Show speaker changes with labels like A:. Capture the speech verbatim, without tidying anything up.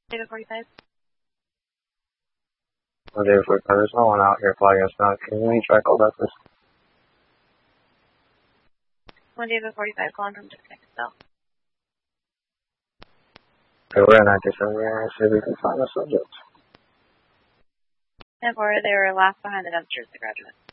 A: David forty-five.
B: Well, David forty-five, there's no one out here flagging us now. Can you try call back this?
A: One David forty-five, calling from disconnected cell.
B: Okay, we're in ninety-seven. We're going to see if we can find the subject.
A: And for they were last behind the dumpsters, the graduate.